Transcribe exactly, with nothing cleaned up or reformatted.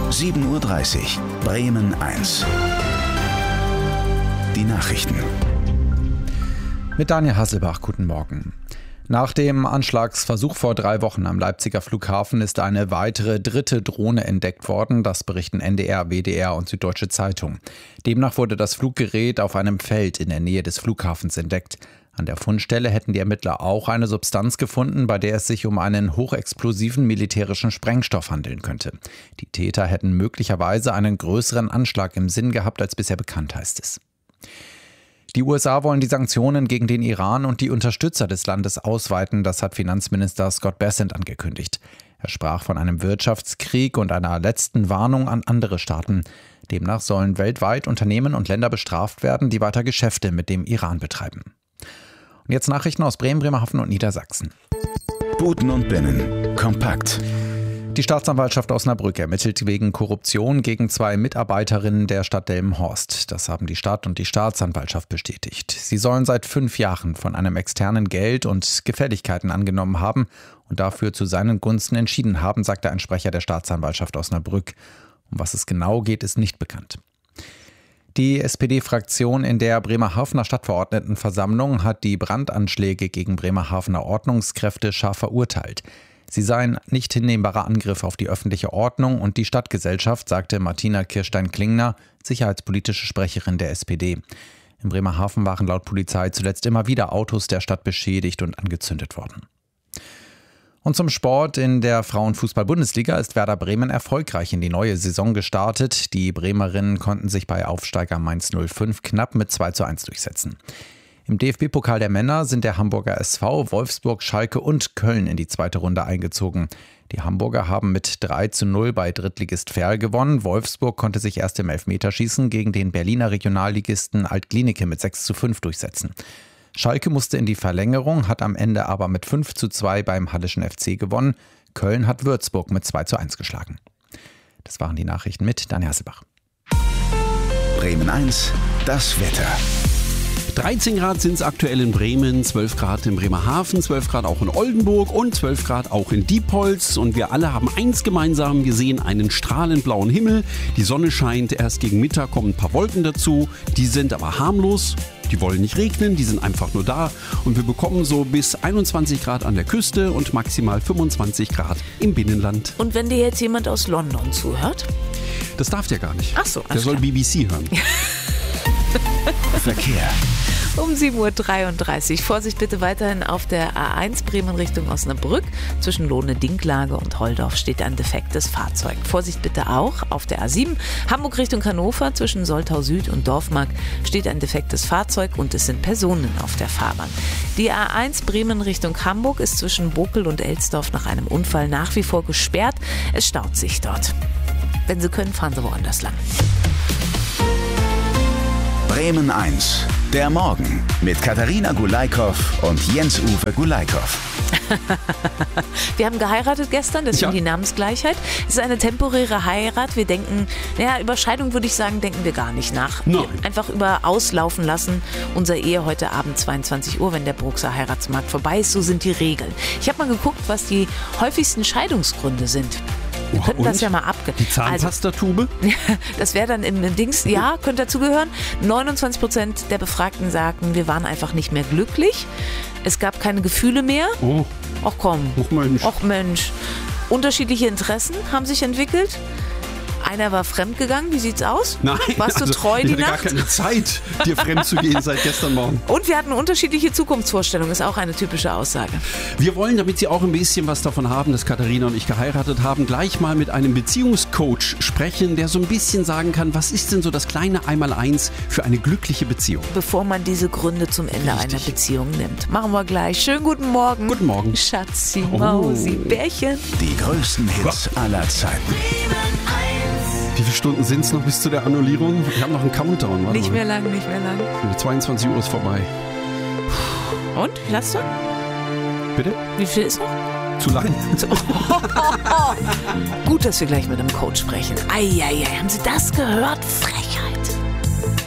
sieben Uhr dreißig, Bremen eins. Die Nachrichten. Mit Daniel Hasselbach, guten Morgen. Nach dem Anschlagsversuch vor drei Wochen am Leipziger Flughafen ist eine weitere dritte Drohne entdeckt worden. Das berichten N D R, W D R und Süddeutsche Zeitung. Demnach wurde das Fluggerät auf einem Feld in der Nähe des Flughafens entdeckt. An der Fundstelle hätten die Ermittler auch eine Substanz gefunden, bei der es sich um einen hochexplosiven militärischen Sprengstoff handeln könnte. Die Täter hätten möglicherweise einen größeren Anschlag im Sinn gehabt als bisher bekannt, heißt es. Die U S A wollen die Sanktionen gegen den Iran und die Unterstützer des Landes ausweiten, das hat Finanzminister Scott Bessent angekündigt. Er sprach von einem Wirtschaftskrieg und einer letzten Warnung an andere Staaten. Demnach sollen weltweit Unternehmen und Länder bestraft werden, die weiter Geschäfte mit dem Iran betreiben. Und jetzt Nachrichten aus Bremen, Bremerhaven und Niedersachsen. Buten und Binnen. Kompakt. Die Staatsanwaltschaft Osnabrück ermittelt wegen Korruption gegen zwei Mitarbeiterinnen der Stadt Delmenhorst. Das haben die Stadt und die Staatsanwaltschaft bestätigt. Sie sollen seit fünf Jahren von einem externen Geld und Gefälligkeiten angenommen haben und dafür zu seinen Gunsten entschieden haben, sagte ein Sprecher der Staatsanwaltschaft Osnabrück. Um was es genau geht, ist nicht bekannt. Die S P D-Fraktion in der Bremerhavener Stadtverordnetenversammlung hat die Brandanschläge gegen Bremerhavener Ordnungskräfte scharf verurteilt. Sie seien nicht hinnehmbarer Angriff auf die öffentliche Ordnung und die Stadtgesellschaft, sagte Martina Kirstein-Klingner, sicherheitspolitische Sprecherin der S P D. In Bremerhaven waren laut Polizei zuletzt immer wieder Autos der Stadt beschädigt und angezündet worden. Und zum Sport. In der Frauenfußball-Bundesliga ist Werder Bremen erfolgreich in die neue Saison gestartet. Die Bremerinnen konnten sich bei Aufsteiger Mainz null fünf knapp mit zwei zu eins durchsetzen. Im D F B-Pokal der Männer sind der Hamburger S V, Wolfsburg, Schalke und Köln in die zweite Runde eingezogen. Die Hamburger haben mit drei zu null bei Drittligist Verl gewonnen. Wolfsburg konnte sich erst im Elfmeterschießen gegen den Berliner Regionalligisten Alt-Glienicke mit sechs zu fünf durchsetzen. Schalke musste in die Verlängerung, hat am Ende aber mit fünf zu zwei beim Hallischen F C gewonnen. Köln hat Würzburg mit zwei zu eins geschlagen. Das waren die Nachrichten mit Daniel Hasselbach. Bremen eins, das Wetter. dreizehn Grad sind es aktuell in Bremen, zwölf Grad in Bremerhaven, zwölf Grad auch in Oldenburg und zwölf Grad auch in Diepholz. Und wir alle haben eins gemeinsam gesehen, einen strahlend blauen Himmel. Die Sonne scheint, erst gegen Mittag kommen ein paar Wolken dazu. Die sind aber harmlos. Die wollen nicht regnen, die sind einfach nur da. Und wir bekommen so bis einundzwanzig Grad an der Küste und maximal fünfundzwanzig Grad im Binnenland. Und wenn dir jetzt jemand aus London zuhört? Das darf der gar nicht. Ach so, der soll klar. B B C hören. Verkehr. Um sieben Uhr dreiunddreißig. Vorsicht bitte weiterhin auf der A eins Bremen Richtung Osnabrück. Zwischen Lohne-Dinklage und Holdorf steht ein defektes Fahrzeug. Vorsicht bitte auch auf der A sieben Hamburg Richtung Hannover. Zwischen Soltau Süd und Dorfmark steht ein defektes Fahrzeug und es sind Personen auf der Fahrbahn. Die A eins Bremen Richtung Hamburg ist zwischen Bokel und Elsdorf nach einem Unfall nach wie vor gesperrt. Es staut sich dort. Wenn Sie können, fahren Sie woanders lang. Bremen eins, der Morgen mit Katharina Gulaikow und Jens-Uwe Gulaikow. Wir haben geheiratet gestern, deswegen Ja. die Namensgleichheit. Es ist eine temporäre Heirat. Wir denken, naja, über Scheidung würde ich sagen, denken wir gar nicht nach. Nein. Wir einfach über auslaufen lassen. Unsere Ehe heute Abend zweiundzwanzig Uhr, wenn der Bruxer Heiratsmarkt vorbei ist. So sind die Regeln. Ich habe mal geguckt, was die häufigsten Scheidungsgründe sind. Wir Oh, könnten das und? ja mal abge... Die Zahnpastatube? Also, das wäre dann im Dings, ja, könnte dazugehören. neunundzwanzig Prozent der Befragten sagten, wir waren einfach nicht mehr glücklich. Es gab keine Gefühle mehr. Oh, Ach komm. ach Mensch. Och Mensch. Unterschiedliche Interessen haben sich entwickelt. Einer war fremdgegangen. Wie sieht's aus? Nein, Warst du also, treu ich die hatte gar Nacht? keine Zeit, dir fremd zu gehen seit gestern Morgen. Und wir hatten unterschiedliche Zukunftsvorstellungen. Ist auch eine typische Aussage. Wir wollen, damit Sie auch ein bisschen was davon haben, dass Katharina und ich geheiratet haben, gleich mal mit einem Beziehungscoach sprechen, der so ein bisschen sagen kann, was ist denn so das kleine Einmaleins für eine glückliche Beziehung? Bevor man diese Gründe zum Ende Richtig. einer Beziehung nimmt. Machen wir gleich. Schönen guten Morgen. Guten Morgen. Schatzi, Oh. Mausi, Bärchen. Die größten Hits aller Zeiten. Wie viele Stunden sind es noch bis zu der Annullierung? Wir haben noch einen Countdown. Warte Nicht mal. mehr lang, nicht mehr lang. zweiundzwanzig Uhr ist vorbei. Und? Wie hast du? Bitte? Wie viel ist noch? Zu lang. Gut, dass wir gleich mit einem Coach sprechen. Eieiei, haben Sie das gehört? Frech.